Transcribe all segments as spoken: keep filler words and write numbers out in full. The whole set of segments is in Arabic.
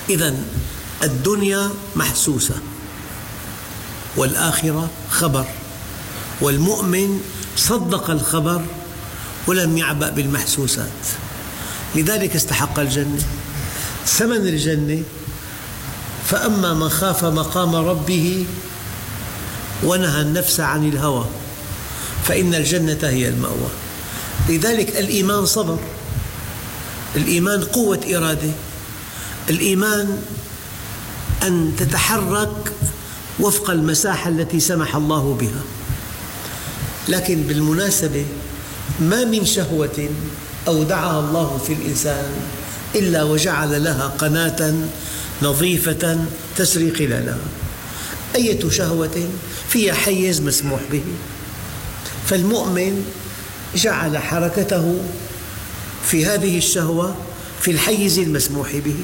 إذن الدنيا محسوسة والآخرة خبر، والمؤمن صدق الخبر ولم يعبأ بالمحسوسات، لذلك استحق الجنة. ثمن الجنة: فأما من خاف مقام ربه ونهى النفس عن الهوى فإن الجنة هي المأوى. لذلك الإيمان صبر، الإيمان قوة إرادة، الإيمان أن تتحرك وفق المساحة التي سمح الله بها. لكن بالمناسبة ما من شهوة أودعها الله في الإنسان إلا وجعل لها قناة نظيفة تسري خلالها. أية شهوة فيها حيز مسموح به، فالمؤمن جعل حركته في هذه الشهوة في الحيز المسموح به.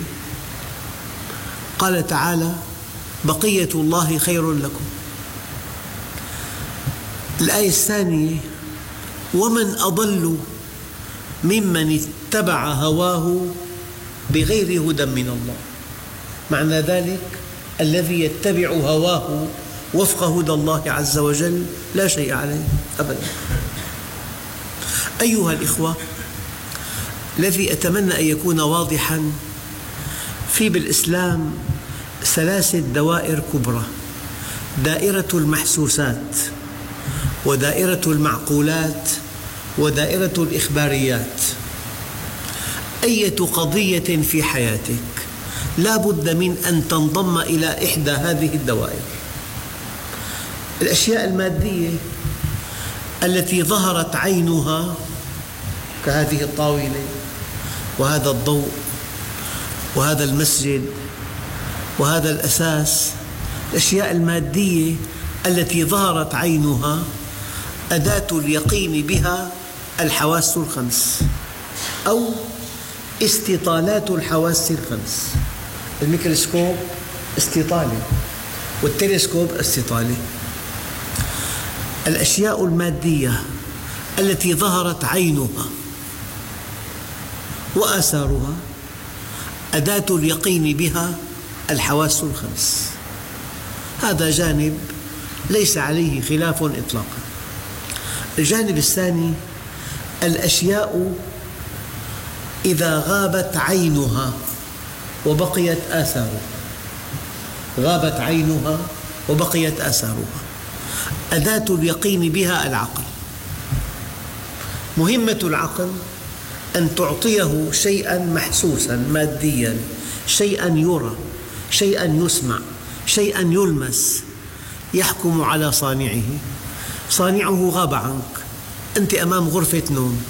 قال تعالى: بقية الله خير لكم. الآية الثانية: ومن أضل ممن اتبع هواه بغير هدى من الله. معنى ذلك الذي يتبع هواه وفق هدى الله عز وجل لا شيء عليه أبدا. أيها الإخوة، الذي أتمنى أن يكون واضحاً: في بالإسلام ثلاثة دوائر كبرى: دائرة المحسوسات، ودائرة المعقولات، ودائرة الإخباريات. أية قضية في حياتك لا بد من أن تنضم إلى إحدى هذه الدوائر. الأشياء المادية التي ظهرت عينها كهذه الطاولة وهذا الضوء وهذا المسجد وهذا الأساس، الأشياء المادية التي ظهرت عينها أداة اليقين بها الحواس الخمس أو استطالات الحواس الخمس. الميكروسكوب استطالة، والتلسكوب استطالة. الأشياء المادية التي ظهرت عينها وآثارها أداة اليقين بها الحواس الخمس. هذا جانب ليس عليه خلاف إطلاقا. الجانب الثاني: الأشياء إذا غابت عينها وبقيت آثارها. غابت عينها وبقيت آثارها، أداة اليقين بها العقل. مهمة العقل أن تعطيه شيئاً محسوساً مادياً، شيئاً يرى، شيئاً يسمع، شيئاً يلمس، يحكم على صانعه. صانعه غاب عنك، أنت أمام غرفة نوم،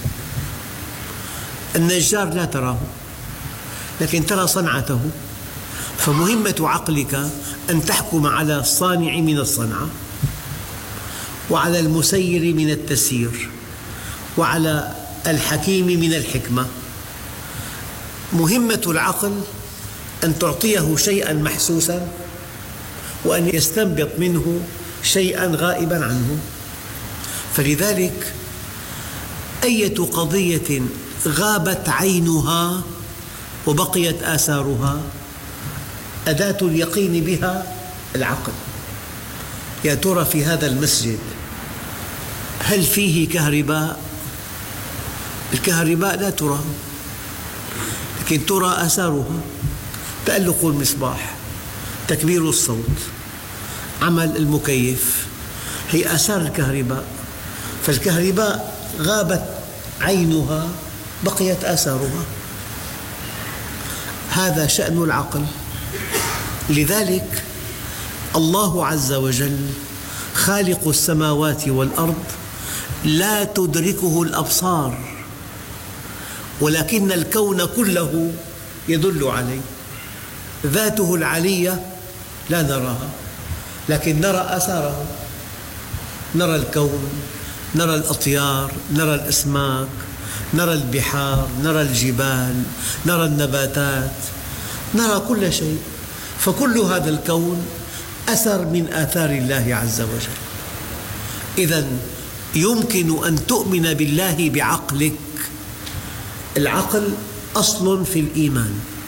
النجار لا تراه لكن ترى صنعته. فمهمة عقلك أن تحكم على الصانع من الصنعة، وعلى المسير من التسيير، وعلى الحكيم من الحكمة. مهمة العقل أن تعطيه شيئاً محسوساً وأن يستنبط منه شيئاً غائباً عنه. فلذلك أية قضية غابت عينها وبقيت آثارها أداة اليقين بها العقل. يا ترى في هذا المسجد هل فيه كهرباء؟ الكهرباء لا ترى لكن ترى آثارها: تألق المصباح، تكبير الصوت، عمل المكيف، هي آثار الكهرباء. فالكهرباء غابت عينها بقيت آثارها. هذا شأن العقل. لذلك الله عز وجل خالق السماوات والأرض لا تدركه الأبصار، ولكن الكون كله يدل عليه. ذاته العلية لا نراها لكن نرى آثاره، نرى الكون، نرى الأطيار، نرى الأسماك، نرى البحار، نرى الجبال، نرى النباتات، نرى كل شيء. فكل هذا الكون أثر من آثار الله عز وجل. إذن يمكن أن تؤمن بالله بعقلك. العقل أصل في الإيمان.